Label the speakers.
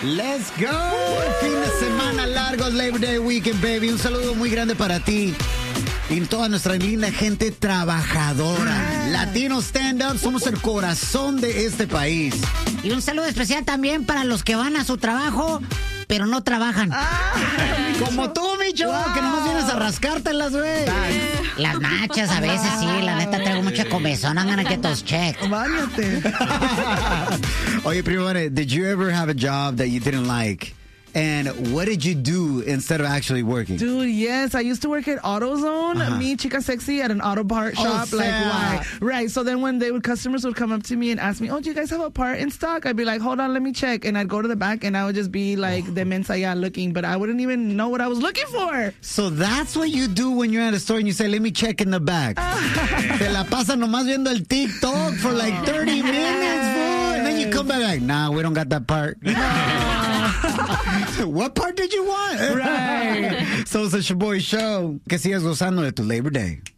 Speaker 1: Let's go. Fin de semana largo, Labor Day Weekend, baby. Un saludo muy grande para ti y toda nuestra linda gente trabajadora. Latino Stand Up, somos el corazón de este país.
Speaker 2: Y un saludo especial también para los que van a su trabajo, pero no trabajan.
Speaker 1: Como tú, Micho, que nomás vienes a rascártelas, güey.
Speaker 2: Las nachas a veces sí, la neta traigo mucha comezón, I'm gonna get those checked.
Speaker 3: Váyate.
Speaker 1: Oye, primo, did you ever have a job that you didn't like? And what did you do instead of actually working?
Speaker 3: Dude, yes. I used to work at AutoZone, me, Chica Sexy, at an auto part shop. Right. So then when customers would come up to me and ask me, oh, do you guys have a part in stock? I'd be like, hold on, let me check. And I'd go to the back and I would just be like the mensa looking, but I wouldn't even know what I was looking for.
Speaker 1: So that's what you do when you're at a store and you say, let me check in the back. Te la pasan nomás viendo el TikTok for like 30 minutes, fool. And then you come back like, nah, we don't got that part. What part did you want?
Speaker 3: Right.
Speaker 1: So it's a Shaboy Show. Que sigas gozando de tu Labor Day.